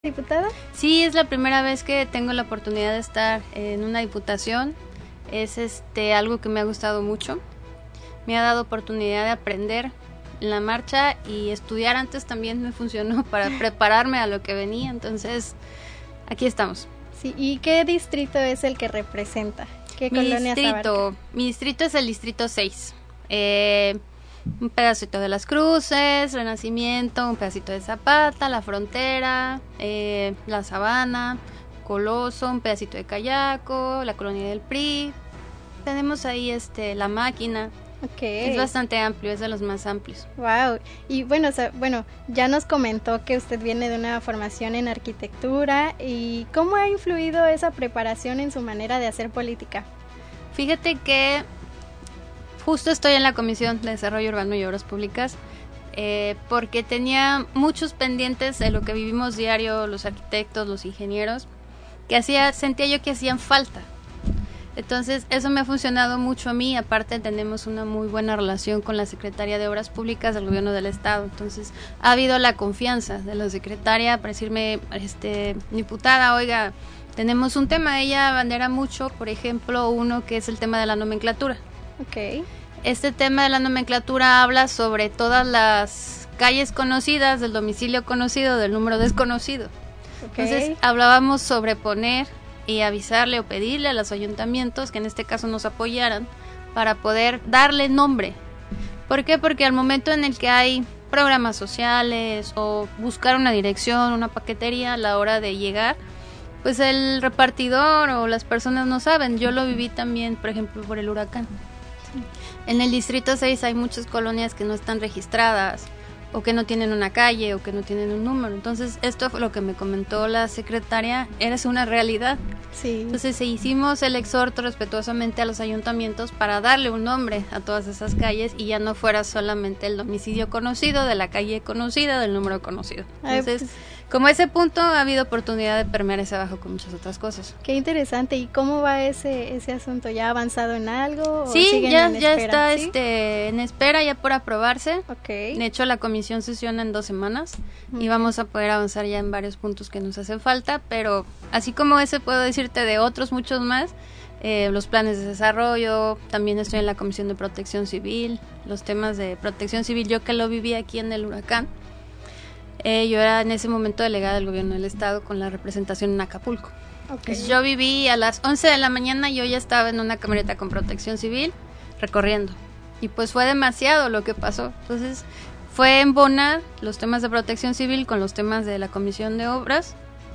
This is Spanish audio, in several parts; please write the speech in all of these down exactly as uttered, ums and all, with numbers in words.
¿Diputada? Sí, es la primera vez que tengo la oportunidad de estar en una diputación. Es este algo que me ha gustado mucho. Me ha dado oportunidad de aprender en la marcha, y estudiar antes también me funcionó para prepararme a lo que venía. Entonces, aquí estamos. Sí, ¿y qué distrito es el que representa? ¿Qué mi colonias distrito, abarca? Mi distrito es el distrito seis. Eh, un pedacito de Las Cruces, Renacimiento, un pedacito de Zapata, La Frontera, eh, La Sabana, Coloso, un pedacito de Cayaco, la colonia del P R I. Tenemos ahí este La Máquina. Okay. Es bastante amplio, es de los más amplios. Wow. Y bueno, o sea, bueno, ya nos comentó que usted viene de una formación en arquitectura. ¿Y cómo ha influido esa preparación en su manera de hacer política? Fíjate que justo estoy en la Comisión de Desarrollo Urbano y Obras Públicas, eh, porque tenía muchos pendientes de lo que vivimos diario los arquitectos, los ingenieros, que hacía, sentía yo que hacían falta. Entonces eso me ha funcionado mucho a mí. Aparte tenemos una muy buena relación con la Secretaría de Obras Públicas del Gobierno del Estado. Entonces ha habido la confianza de la secretaria para decirme, este, diputada, oiga, tenemos un tema. Ella abandera mucho, por ejemplo, uno que es el tema de la nomenclatura. Okay. Este tema de la nomenclatura habla sobre todas las calles conocidas, del domicilio conocido, del número desconocido. Okay. Entonces hablábamos sobre poner y avisarle o pedirle a los ayuntamientos que en este caso nos apoyaran para poder darle nombre. ¿Por qué? Porque al momento en el que hay programas sociales o buscar una dirección, una paquetería, a la hora de llegar, pues el repartidor o las personas no saben. Yo lo viví también, por ejemplo, por el huracán. Sí. En el distrito seis hay muchas colonias que no están registradas, o que no tienen una calle, o que no tienen un número. Entonces, esto fue lo que me comentó la secretaria, eres una realidad. Sí. Entonces, hicimos el exhorto respetuosamente a los ayuntamientos para darle un nombre a todas esas calles, y ya no fuera solamente el domicilio conocido, de la calle conocida, del número conocido. Entonces, Ay, pues, como ese punto, ha habido oportunidad de permear ese abajo con muchas otras cosas. Qué interesante. ¿Y cómo va ese ese asunto? ¿Ya ha avanzado en algo? Sí, o siguen ya, en ya espera? está ¿Sí? este, en espera, ya por aprobarse. Okay. De hecho, la comisión sesiona en dos semanas uh-huh. y vamos a poder avanzar ya en varios puntos que nos hacen falta, pero así como ese puedo decirte de otros muchos más. Eh, los planes de desarrollo, también estoy en la Comisión de Protección Civil, los temas de protección civil, yo que lo viví aquí en el huracán. Eh, yo era en ese momento delegada del Gobierno del Estado con la representación en Acapulco. Okay. Entonces, yo viví a las once de la mañana, yo ya estaba en una camioneta con protección civil recorriendo, y pues fue demasiado lo que pasó. Entonces fue embonar los temas de protección civil con los temas de la Comisión de Obras,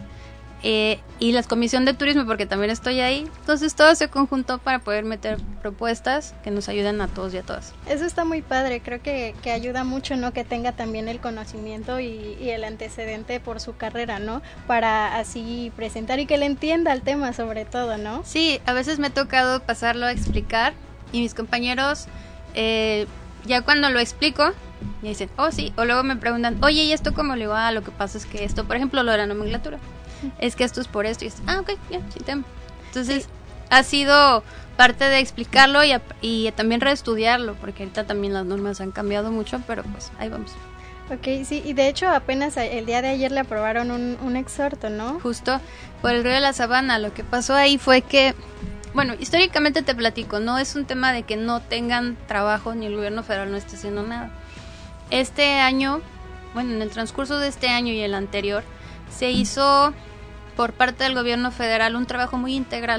eh, y la Comisión de Turismo, porque también estoy ahí. Entonces todo se conjuntó para poder meter propuestas que nos ayuden a todos y a todas. Eso está muy padre, creo que, que ayuda mucho, ¿no? Que tenga también el conocimiento y, y el antecedente por su carrera, ¿no? Para así presentar y que le entienda el tema sobre todo, ¿no? Sí, a veces me ha tocado pasarlo a explicar, y mis compañeros, eh, ya cuando lo explico, me dicen, oh sí, o luego me preguntan, oye, ¿y esto cómo le va? Lo que pasa es que esto, por ejemplo, lo de la nomenclatura, es que esto es por esto, y es, ah, ok, ya, sin tema. Entonces, sí, ha sido parte de explicarlo y, y también reestudiarlo, porque ahorita también las normas han cambiado mucho, pero pues ahí vamos. Ok, sí, y de hecho apenas el día de ayer le aprobaron un, un exhorto, ¿no? Justo, por el río de la Sabana. Lo que pasó ahí fue que, bueno, históricamente te platico, no es un tema de que no tengan trabajo ni el gobierno federal no esté haciendo nada. Este año, bueno, en el transcurso de este año y el anterior, se hizo por parte del gobierno federal un trabajo muy integral.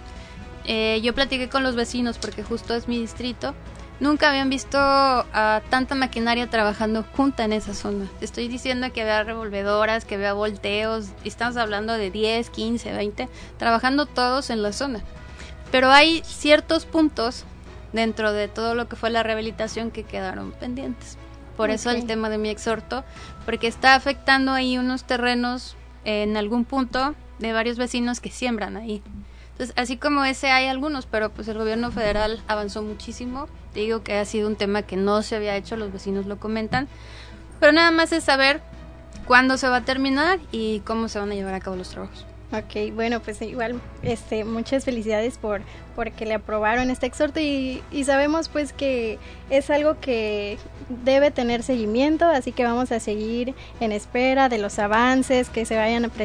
Eh, yo platiqué con los vecinos porque justo es mi distrito. Nunca habían visto a tanta maquinaria trabajando junta en esa zona. Te estoy diciendo que había revolvedoras, que había volteos, y estamos hablando de diez, quince, veinte, trabajando todos en la zona. Pero hay ciertos puntos dentro de todo lo que fue la rehabilitación que quedaron pendientes. Por okay. eso el tema de mi exhorto, porque está afectando ahí unos terrenos en algún punto de varios vecinos que siembran ahí. Entonces, así como ese hay algunos, pero pues el gobierno federal avanzó muchísimo. Te digo que ha sido un tema que no se había hecho, los vecinos lo comentan, pero nada más es saber cuándo se va a terminar y cómo se van a llevar a cabo los trabajos. Ok, bueno, pues igual, este, muchas felicidades por porque le aprobaron este exhorto y, y sabemos pues que es algo que debe tener seguimiento, así que vamos a seguir en espera de los avances que se vayan a presentar